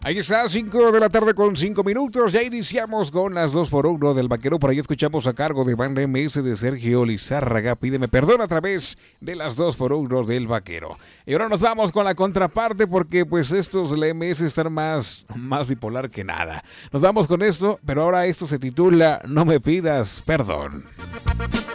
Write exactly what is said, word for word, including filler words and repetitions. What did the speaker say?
Ahí está, cinco de la tarde con cinco minutos. Ya iniciamos con las dos por uno del Vaquero. Por ahí escuchamos a cargo de Banda M S de Sergio Lizárraga. Pídeme perdón a través de las dos por uno del Vaquero. Y ahora nos vamos con la contraparte porque pues estos la M S están más, más bipolar que nada. Nos vamos con esto, pero ahora esto se titula No me pidas perdón.